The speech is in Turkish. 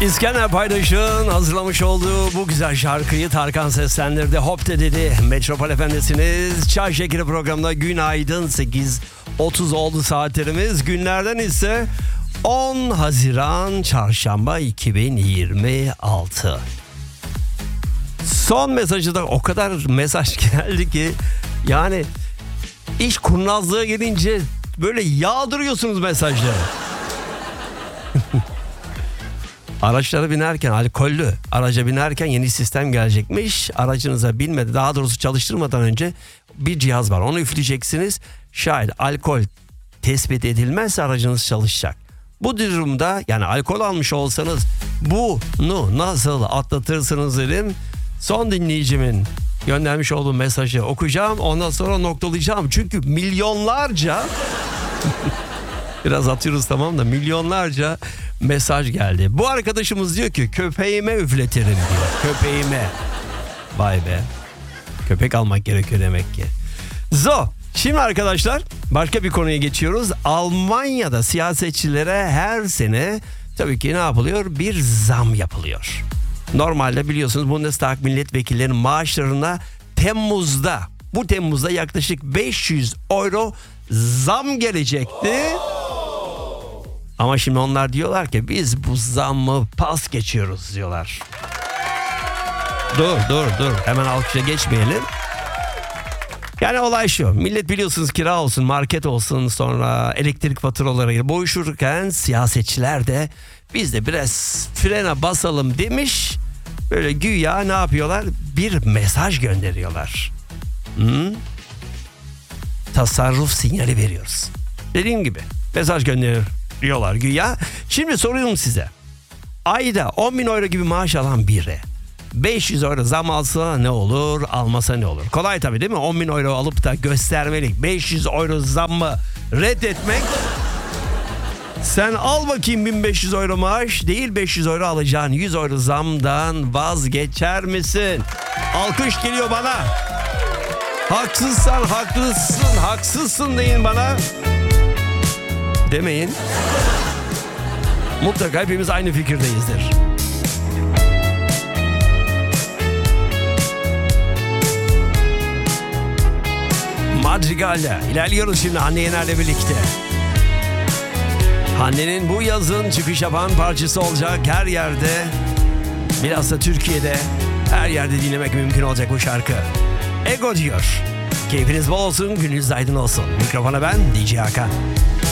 İskender Paydaş'ın hazırlamış olduğu bu güzel şarkıyı Tarkan seslendirdi. Hop de dedi. Metropol Efendisiniz. Çay Şekeri programında günaydın. 8:30 oldu saatlerimiz. Günlerden ise 10 Haziran Çarşamba 2026. Son mesajı da o kadar mesaj geldi ki yani iş kurnazlığa gelince böyle yağdırıyorsunuz mesajları. Araçlara binerken, alkollü araca binerken yeni sistem gelecekmiş. Aracınıza binmedi, daha doğrusu çalıştırmadan önce bir cihaz var. Onu üfleyeceksiniz. Şayet alkol tespit edilmezse aracınız çalışacak. Bu durumda yani alkol almış olsanız bunu nasıl atlatırsınız dedim. Son dinleyicimin göndermiş olduğu mesajı okuyacağım. Ondan sonra noktalayacağım. Çünkü milyonlarca biraz atıyoruz tamam da milyonlarca mesaj geldi. Bu arkadaşımız diyor ki köpeğime üfletirim diyor. Köpeğime. Vay be. Köpek almak gerekiyor demek ki. Şimdi arkadaşlar başka bir konuya geçiyoruz. Almanya'da siyasetçilere her sene tabii ki ne yapılıyor? Bir zam yapılıyor. Normalde biliyorsunuz Bundestag milletvekillerinin maaşlarına bu Temmuz'da yaklaşık 500 euro zam gelecekti. Ama şimdi onlar diyorlar ki biz bu zammı pas geçiyoruz diyorlar. Dur. Hemen alkışa geçmeyelim. Yani olay şu. Millet biliyorsunuz kira olsun, market olsun, sonra elektrik faturalarıyla boğuşurken siyasetçiler de biz de biraz frene basalım demiş. Böyle güya ne yapıyorlar? Bir mesaj gönderiyorlar. Tasarruf sinyali veriyoruz. Dediğim gibi mesaj gönderiyorlar güya. Şimdi soruyorum size. Ayda 10.000 euro gibi maaş alan biri 500 euro zam alsa ne olur, almasa ne olur? Kolay tabii değil mi? 10.000 euro alıp da göstermelik 500 euro zammı reddetmek. Sen al bakayım 1500 euro maaş değil 500 euro alacağın 100 euro zamdan vazgeçer misin? Alkış geliyor bana. Haksızsan haksızsın deyin bana. Demeyin. Mutlaka hepimiz aynı fikirdeyizdir. Madrigal'le ilerliyoruz şimdi Hande Yener'le birlikte. Hande'nin bu yazın çıkış yapan parçası olacak her yerde. Bilhassa Türkiye'de her yerde dinlemek mümkün olacak bu şarkı. Ego diyor. Keyfiniz bol olsun, gününüz aydın olsun. Mikrofona ben DJ Hakan.